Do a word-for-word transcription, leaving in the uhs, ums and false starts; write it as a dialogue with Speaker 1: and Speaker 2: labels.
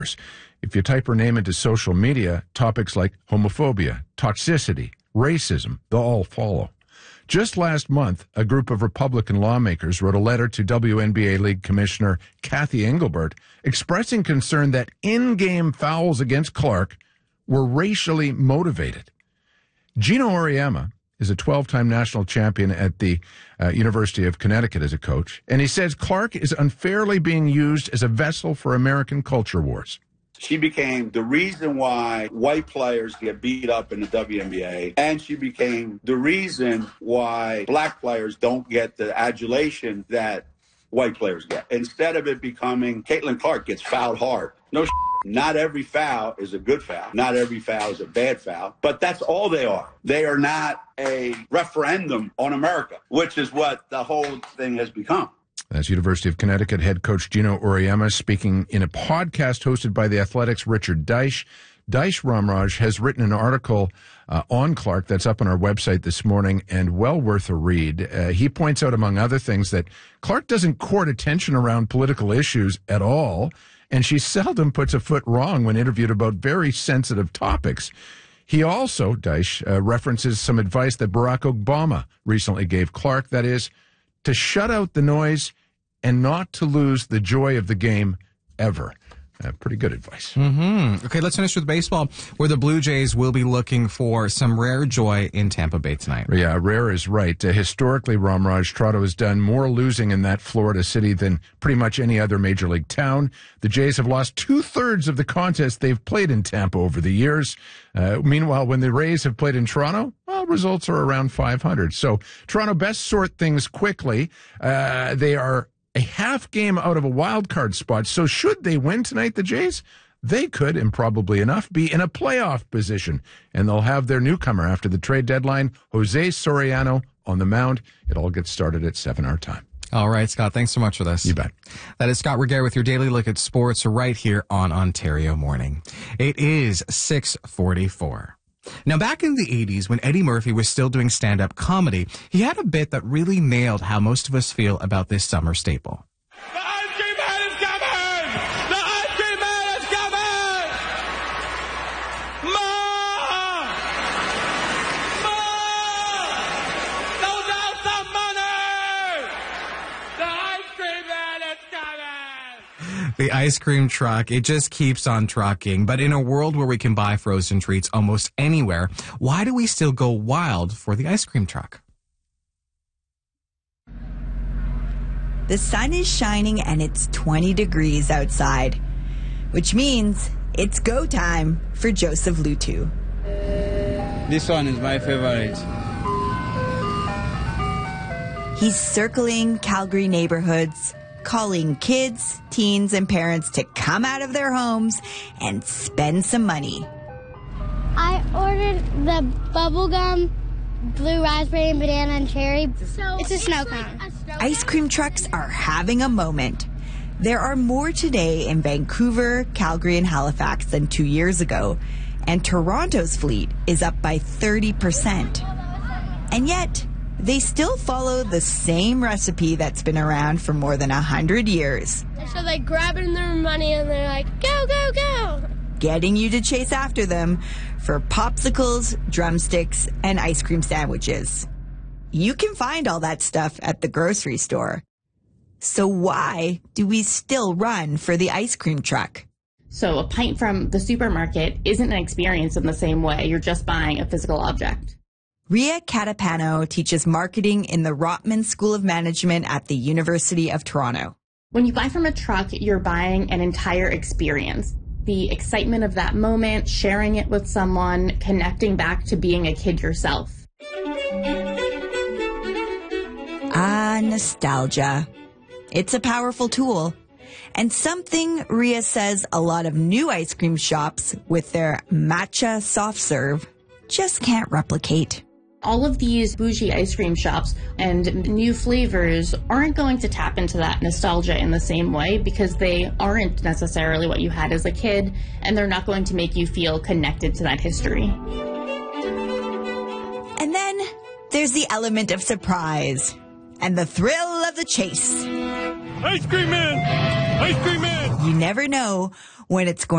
Speaker 1: If you type her name into social media, topics like homophobia, toxicity, racism, they'll all follow. Just last month, a group of Republican lawmakers wrote a letter to W N B A League Commissioner Cathy Engelbert expressing concern that in-game fouls against Clark were racially motivated. Gino Auriemma is a twelve-time national champion at the uh, University of Connecticut as a coach, and he says Clark is unfairly being used as a vessel for American culture wars.
Speaker 2: She became the reason why white players get beat up in the W N B A, and she became the reason why black players don't get the adulation that white players get. Instead of it becoming Caitlin Clark gets fouled hard. No, not every foul is a good foul. Not every foul is a bad foul, but that's all they are. They are not a referendum on America, which is what the whole thing has become.
Speaker 1: That's University of Connecticut head coach Gino Auriemma speaking in a podcast hosted by the Athletics' Richard Deitsch. Deitsch, Ramraj, has written an article uh, on Clark that's up on our website this morning and well worth a read. Uh, he points out, among other things, that Clark doesn't court attention around political issues at all, and she seldom puts a foot wrong when interviewed about very sensitive topics. He also, Deitsch, uh, references some advice that Barack Obama recently gave Clark, that is, to shut out the noise and not to lose the joy of the game ever. Uh, pretty good advice.
Speaker 3: Mm-hmm. Okay, let's finish with baseball, where the Blue Jays will be looking for some rare joy in Tampa Bay tonight.
Speaker 1: Yeah, rare is right. Uh, historically, Ramraj, Toronto has done more losing in that Florida city than pretty much any other major league town. The Jays have lost two-thirds of the contests they've played in Tampa over the years. Uh, meanwhile, when the Rays have played in Toronto, well, results are around five hundred. So Toronto best sort things quickly. Uh, they are a half game out of a wild card spot. So should they win tonight, the Jays, they could, and probably enough, be in a playoff position. And they'll have their newcomer after the trade deadline, Jose Soriano, on the mound. It all gets started at seven our time.
Speaker 3: All right, Scott, thanks so much for this.
Speaker 1: You bet.
Speaker 3: That is Scott Regehr with your daily look at sports right here on Ontario Morning. It is six forty-four. Now, back in the eighties, when Eddie Murphy was still doing stand-up comedy, he had a bit that really nailed how most of us feel about this summer staple.
Speaker 4: The ice cream man is coming! The ice cream man is coming! Mom! Mom! Those are some money! The ice cream man is coming!
Speaker 3: The ice cream truck, it just keeps on trucking. But in a world where we can buy frozen treats almost anywhere, why do we still go wild for the ice cream truck?
Speaker 5: The sun is shining and it's twenty degrees outside, which means it's go time for Joseph Lutu.
Speaker 6: This one is my favorite.
Speaker 5: He's circling Calgary neighborhoods, calling kids, teens, and parents to come out of their homes and spend some money.
Speaker 7: I ordered the bubblegum, blue raspberry, and banana and cherry. So it's a snow cone. Like
Speaker 5: Ice cream trucks are having a moment. There are more today in Vancouver, Calgary, and Halifax than two years ago, and Toronto's fleet is up by thirty percent. And yet, they still follow the same recipe that's been around for more than one hundred years.
Speaker 7: So they grab it in their money and they're like, go, go, go!
Speaker 5: Getting you to chase after them for popsicles, drumsticks, and ice cream sandwiches. You can find all that stuff at the grocery store. So why do we still run for the ice cream truck?
Speaker 8: So a pint from the supermarket isn't an experience in the same way. You're just buying a physical object.
Speaker 5: Ria Catapano teaches marketing in the Rotman School of Management at the University of Toronto.
Speaker 8: When you buy from a truck, you're buying an entire experience. The excitement of that moment, sharing it with someone, connecting back to being a kid yourself.
Speaker 5: Ah, nostalgia. It's a powerful tool. And something Ria says a lot of new ice cream shops with their matcha soft serve just can't replicate.
Speaker 8: All of these bougie ice cream shops and new flavors aren't going to tap into that nostalgia in the same way because they aren't necessarily what you had as a kid, and they're not going to make you feel connected to that history.
Speaker 5: And then there's the element of surprise and the thrill of the chase.
Speaker 4: Ice cream man! Ice cream man!
Speaker 5: You never know when it's going